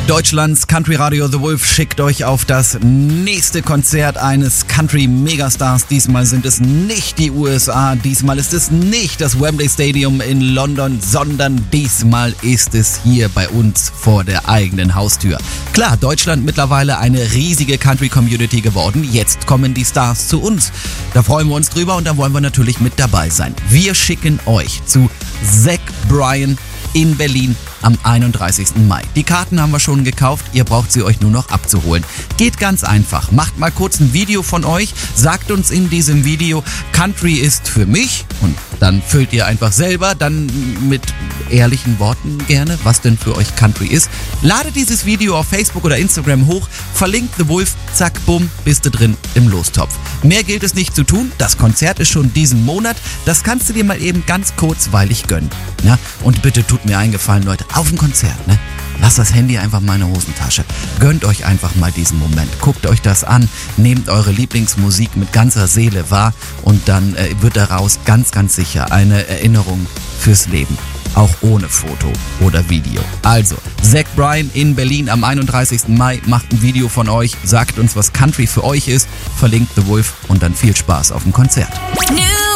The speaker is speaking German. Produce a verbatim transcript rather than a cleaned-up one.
Deutschlands Country Radio The Wolf schickt euch auf das nächste Konzert eines Country Megastars. Diesmal sind es nicht die U S A, diesmal ist es nicht das Wembley Stadium in London, sondern diesmal ist es hier bei uns vor der eigenen Haustür. Klar, Deutschland mittlerweile eine riesige Country Community geworden. Jetzt kommen die Stars zu uns. Da freuen wir uns drüber und da wollen wir natürlich mit dabei sein. Wir schicken euch zu Zach Bryan in Berlin am einunddreißigsten Mai. Die Karten haben wir schon gekauft, ihr braucht sie euch nur noch abzuholen. Geht ganz einfach, macht mal kurz ein Video von euch, sagt uns in diesem Video, Country ist für mich, und dann füllt ihr einfach selber, dann mit ehrlichen Worten gerne, was denn für euch Country ist. Ladet dieses Video auf Facebook oder Instagram hoch, verlinkt The Wolf, zack, bumm, bist du drin im Lostopf. Mehr gilt es nicht zu tun, das Konzert ist schon diesen Monat, das kannst du dir mal eben ganz kurzweilig gönnen. Ja? Und bitte tut mir einen Gefallen, Leute, auf ein Konzert, ne? Lasst das Handy einfach mal in der Hosentasche. Gönnt euch einfach mal diesen Moment. Guckt euch das an, nehmt eure Lieblingsmusik mit ganzer Seele wahr und dann äh, wird daraus ganz, ganz sicher eine Erinnerung fürs Leben. Auch ohne Foto oder Video. Also, Zach Bryan in Berlin am einunddreißigsten Mai. Macht ein Video von euch, sagt uns, was Country für euch ist, verlinkt The Wolf und dann viel Spaß auf dem Konzert. New